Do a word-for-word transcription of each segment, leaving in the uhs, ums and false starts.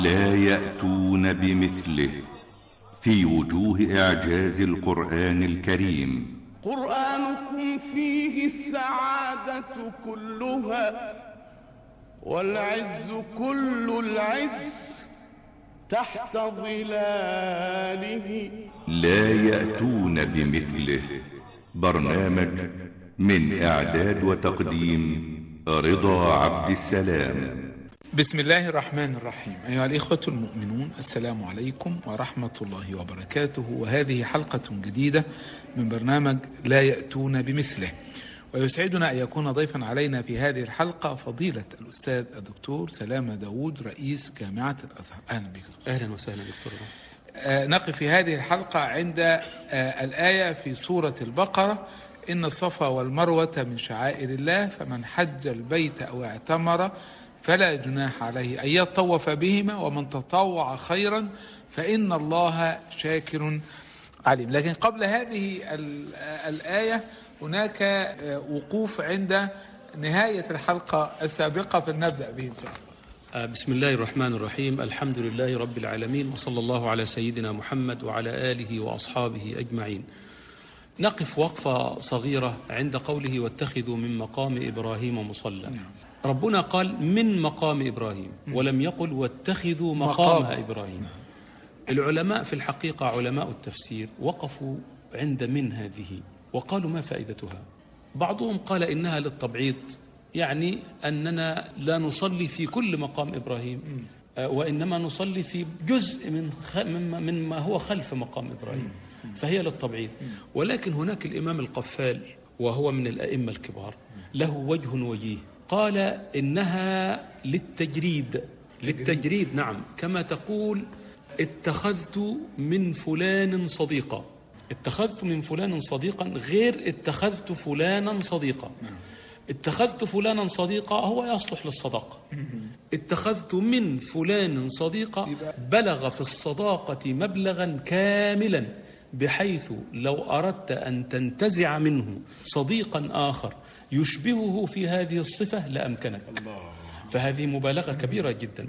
لا يأتون بمثله في وجوه إعجاز القرآن الكريم. قرآنكم فيه السعادة كلها والعز كل العز تحت ظلاله. لا يأتون بمثله. برنامج من إعداد وتقديم رضا عبد السلام. بسم الله الرحمن الرحيم. أيها الإخوة المؤمنون، السلام عليكم ورحمة الله وبركاته، وهذه حلقة جديدة من برنامج لا يأتون بمثله. ويسعدنا أن يكون ضيفا علينا في هذه الحلقة فضيلة الأستاذ الدكتور سلامة داود رئيس جامعة الأزهر. أهلا بك. أهلا وسهلا دكتور. آه نقف في هذه الحلقة عند آه الآية في سورة البقرة: إن الصفا والمروة من شعائر الله فمن حج البيت أو اعتمر فلا جناح عليه أن يطوف بهما ومن تطوع خيرا فإن الله شاكر عليم. لكن قبل هذه الآية هناك وقوف عند نهاية الحلقة السابقة، فلنبدأ به إن شاء الله. بسم الله الرحمن الرحيم. الحمد لله رب العالمين، وصلى الله على سيدنا محمد وعلى آله وأصحابه أجمعين. نقف وقفة صغيرة عند قوله واتخذوا من مقام إبراهيم مصلى. ربنا قال من مقام إبراهيم ولم يقل واتخذوا مقام, مقام إبراهيم. العلماء في الحقيقة علماء التفسير وقفوا عند من هذه وقالوا ما فائدتها. بعضهم قال إنها للتبعيض، يعني أننا لا نصلي في كل مقام إبراهيم وإنما نصلي في جزء من من ما هو خلف مقام إبراهيم، فهي للتبعيض. ولكن هناك الإمام القفال وهو من الأئمة الكبار له وجه وجيه، قال إنها للتجريد. للتجريد نعم، كما تقول اتخذت من فلان صديقا. اتخذت من فلان صديقا غير اتخذت فلانا صديقا. اتخذت فلانا صديقا هو يصلح للصداقة. اتخذت من فلان صديقا بلغ في الصداقة مبلغا كاملا بحيث لو أردت أن تنتزع منه صديقا آخر يشبهه في هذه الصفة لأمكنك. فهذه مبالغة كبيرة جدا.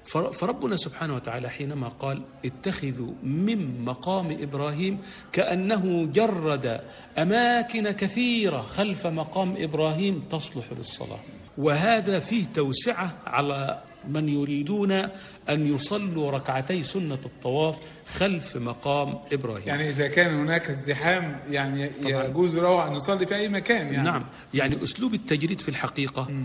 فربنا سبحانه وتعالى حينما قال اتخذوا من مقام إبراهيم كأنه جرد أماكن كثيرة خلف مقام إبراهيم تصلح للصلاة، وهذا فيه توسعة على من يريدون أن يصلوا ركعتي سنة الطواف خلف مقام إبراهيم. يعني إذا كان هناك ازدحام يعني يجوز له أن يصلي في أي مكان يعني. نعم، يعني أسلوب التجريد في الحقيقة م.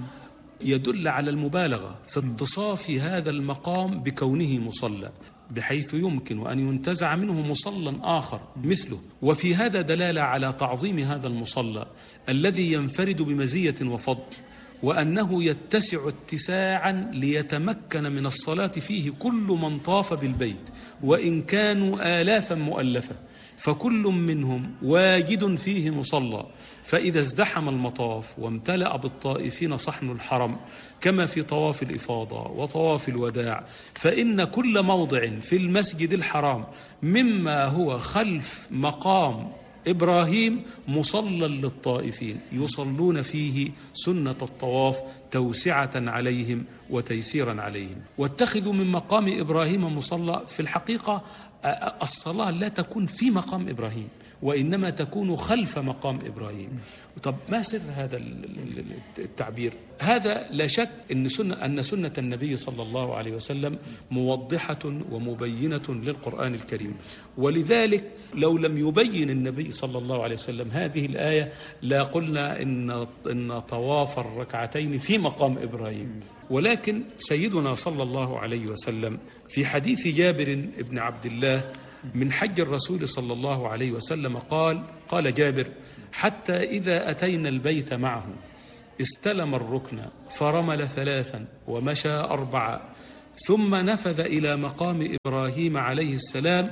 يدل على المبالغة في اتصاف هذا المقام بكونه مصلى، بحيث يمكن أن ينتزع منه مصلى آخر مثله. وفي هذا دلالة على تعظيم هذا المصلى الذي ينفرد بمزية وفضل، وأنه يتسع اتساعا ليتمكن من الصلاة فيه كل من طاف بالبيت وإن كانوا آلافا مؤلفة، فكل منهم واجد فيه مصلى. فإذا ازدحم المطاف وامتلأ بالطائفين صحن الحرم كما في طواف الإفاضة وطواف الوداع، فإن كل موضع في المسجد الحرام مما هو خلف مقام إبراهيم مصلى للطائفين يصلون فيه سنة الطواف توسعة عليهم وتيسيرا عليهم. واتخذوا من مقام إبراهيم مصلى، في الحقيقة الصلاة لا تكون في مقام إبراهيم وإنما تكون خلف مقام إبراهيم. طب ما سر هذا التعبير؟ هذا لا شك أن سنة, أن سنة النبي صلى الله عليه وسلم موضحة ومبينة للقرآن الكريم، ولذلك لو لم يبين النبي صلى الله عليه وسلم هذه الآية لا قلنا إن, إن طواف الركعتين في مقام إبراهيم. ولكن سيدنا صلى الله عليه وسلم في حديث جابر بن عبد الله من حج الرسول صلى الله عليه وسلم قال قال جابر: حتى إذا أتينا البيت معه استلم الركن فرمل ثلاثا ومشى أربعة ثم نفذ إلى مقام إبراهيم عليه السلام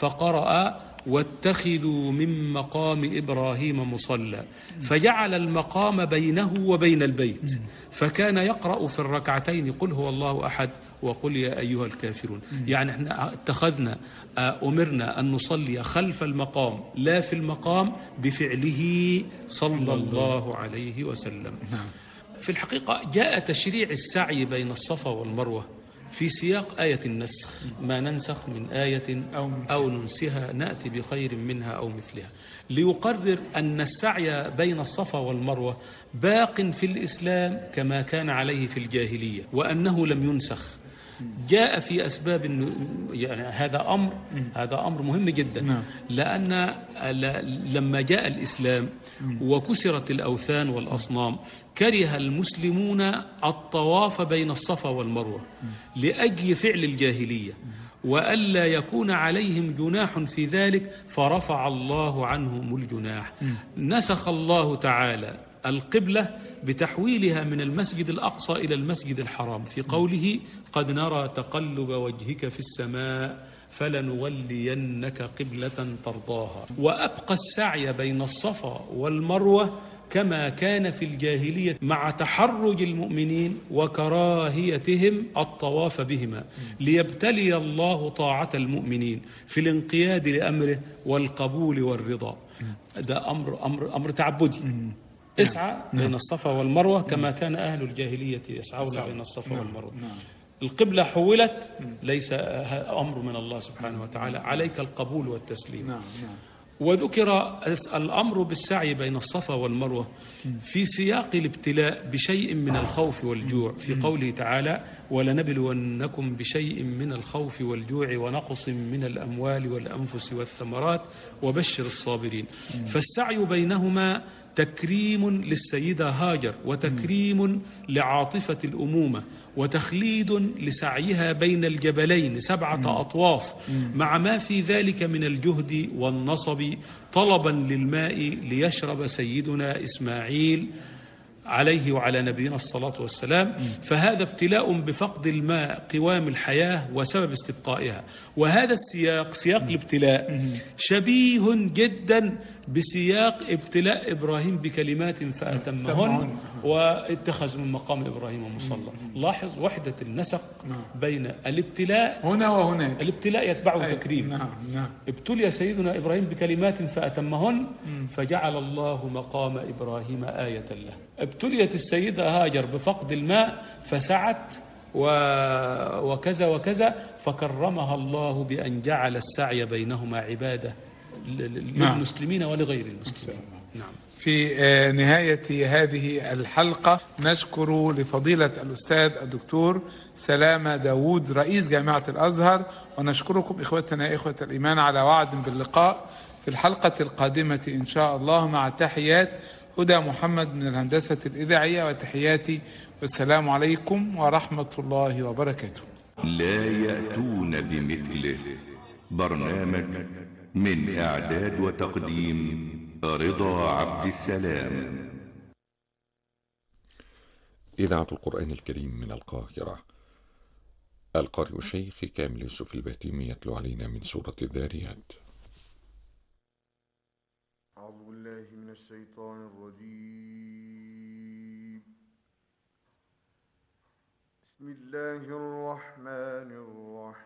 فقرأ واتخذوا من مقام إبراهيم مصلى، فجعل المقام بينه وبين البيت، فكان يقرأ في الركعتين قل هو الله أحد وقل يا أيها الكافرون. يعني احنا اتخذنا أمرنا أن نصلي خلف المقام لا في المقام بفعله صلى الله عليه وسلم. في الحقيقة جاء تشريع السعي بين الصفا والمروة في سياق آية النسخ: ما ننسخ من آية أو ننسها نأتي بخير منها أو مثلها، ليقرر أن السعي بين الصفا والمروة باق في الإسلام كما كان عليه في الجاهلية، وأنه لم ينسخ. جاء في أسباب، يعني هذا أمر هذا أمر مهم جدا، لأن لما جاء الإسلام وكسرت الأوثان والأصنام كره المسلمون الطواف بين الصفا والمروة لأجل فعل الجاهلية، وألا يكون عليهم جناح في ذلك، فرفع الله عنهم الجناح. نسخ الله تعالى القبلة بتحويلها من المسجد الأقصى إلى المسجد الحرام في قوله: قد نرى تقلب وجهك في السماء فلنولينك قبلة ترضاها. وأبقى السعي بين الصفا والمروة كما كان في الجاهلية، مع تحرج المؤمنين وكراهيتهم الطواف بهما، ليبتلي الله طاعة المؤمنين في الانقياد لأمره والقبول والرضا. ده أمر أمر أمر تعبدي. اسعى بين الصفا والمروة كما كان أهل الجاهلية يسعون بين الصفا والمروة. القبلة حولت، ليس أمر من الله سبحانه وتعالى، عليك القبول والتسليم. وذكر الأمر بالسعي بين الصفا والمروة في سياق الابتلاء بشيء من الخوف والجوع، في قوله تعالى: ولنبلونكم بشيء من الخوف والجوع ونقص من الأموال والأنفس والثمرات وبشر الصابرين. فالسعي بينهما تكريم للسيدة هاجر، وتكريم لعاطفة الأمومة، وتخليد لسعيها بين الجبلين سبعة أطواف، مع ما في ذلك من الجهد والنصب، طلبا للماء ليشرب سيدنا إسماعيل عليه وعلى نبينا الصلاة والسلام. فهذا ابتلاء بفقد الماء قوام الحياة وسبب استبقائها. وهذا السياق، سياق الابتلاء، شبيه جدا بسياق ابتلاء إبراهيم بكلمات فأتمهن واتخذ من مقام إبراهيم مصلى. لاحظ وحدة النسق بين الابتلاء هنا وهناك. الابتلاء يتبعه تكريم. نعم نعم. ابتلي سيدنا إبراهيم بكلمات فأتمهن فجعل الله مقام إبراهيم آية له. ابتليت السيدة هاجر بفقد الماء فسعت وكذا وكذا، فكرمها الله بأن جعل السعي بينهما عبادة للمسلمين ولغير المسلمين. نعم. في نهاية هذه الحلقة نشكر لفضيلة الأستاذ الدكتور سلامة داود رئيس جامعة الأزهر، ونشكركم إخوتنا إخوة الإيمان على وعد باللقاء في الحلقة القادمة إن شاء الله، مع تحيات هدى محمد من الهندسة الإذاعية، وتحياتي والسلام عليكم ورحمة الله وبركاته. لا يأتون بمثله. برنامج من إعداد وتقديم رضا عبد السلام. إذاعة القرآن الكريم من القاهرة. القارئ الشيخ كامل يوسف البهتيمي يتلو علينا من سورة الذاريات. أعوذ بالله من الشيطان الرجيم. بسم الله الرحمن الرحيم.